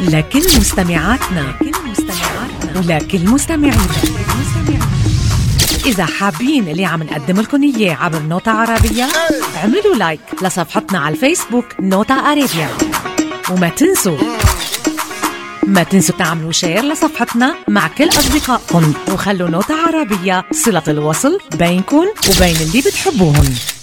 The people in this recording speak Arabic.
لكل مستمعاتنا ولكل مستمعينا. إذا حابين اللي عم نقدم لكم إياه عبر نوتة عربية، اعملوا لايك لصفحتنا على الفيسبوك نوتة عربية، وما تنسوا تعملوا شير لصفحتنا مع كل أصدقائكم، وخلوا نوتة عربية صلة الوصل بينكم وبين اللي بتحبوهم.